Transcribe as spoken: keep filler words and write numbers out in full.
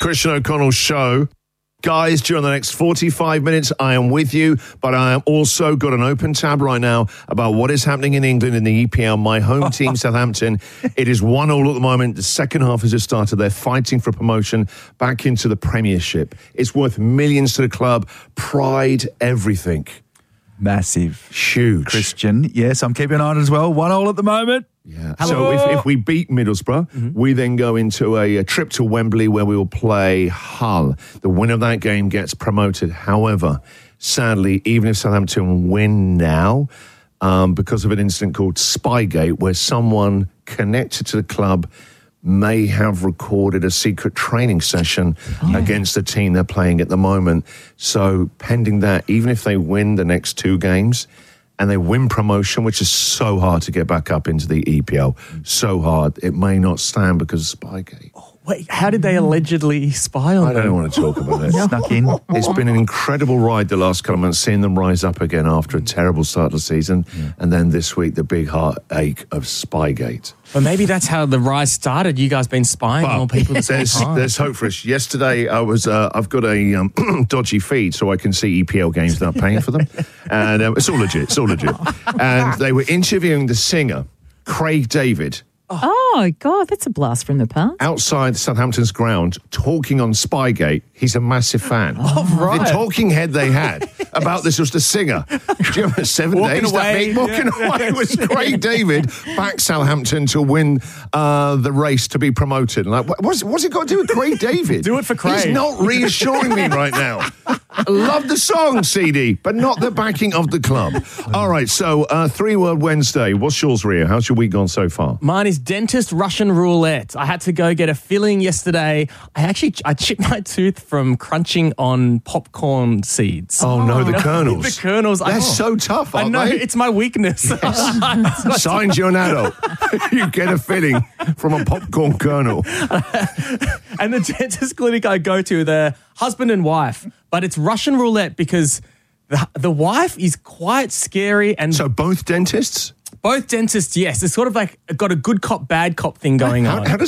Christian O'Connell's show. Guys, during the next forty-five minutes, I am with you, but I am also got an open tab right now about what is happening in England in the E P L. My home team, Southampton, it is one all at the moment. The second half has just started. They're fighting for promotion back into the Premiership. It's worth millions to the club, pride, everything. Massive. Huge. Christian, yes, I'm keeping an eye on it as well. One all at the moment. Yeah. So if, if we beat Middlesbrough, mm-hmm. we then go into a, a trip to Wembley where we will play Hull. The winner of that game gets promoted. However, sadly, even if Southampton win now, um, because of an incident called Spygate, where someone connected to the club may have recorded a secret training session oh. against the team they're playing at the moment. So pending that, even if they win the next two games, and they win promotion, which is so hard to get back up into the E P L. So hard. It may not stand because of Spygate. Oh, wait, how did they allegedly spy on I them? don't want to talk about it. no. Snuck in. It's been an incredible ride the last couple of months, seeing them rise up again after a terrible start to the season. Yeah. And then this week, the big heartache of Spygate. Well, maybe that's how the rise started. You guys been spying well, on people this there's, whole time. There's hope for us. Yesterday, I was, uh, I've got a um, dodgy feed so I can see E P L games without paying for them. And um, it's all legit. It's all legit. And they were interviewing the singer, Craig David. Oh, God, that's a blast from the past. Outside Southampton's ground, talking on Spygate. He's a massive fan. Oh, right. The talking head they had about this was the singer. Do you remember Seven Walking Days? away. That Walking Yeah. away was Craig David backed Southampton to win uh, the race to be promoted. Like, what, what's, what's it got to do with Craig David? Do it for Craig. He's not reassuring me right now. I love the song, C D, but not the backing of the club. All right, so uh, Three Word Wednesday. What's yours, Ria? How's your week gone so far? Mine is dentist Russian roulette. I had to go get a filling yesterday. I actually I chipped my tooth from crunching on popcorn seeds. Oh, no, the kernels. The kernels. They're I, so tough, aren't I know, they? it's my weakness. Signed, you're an adult. You get a filling from a popcorn kernel. And the dentist clinic I go to, they're husband and wife, but it's Russian roulette because the, the wife is quite scary. And So both dentists? both dentists, yes. It's sort of like got a good cop, bad cop thing going How, on. how does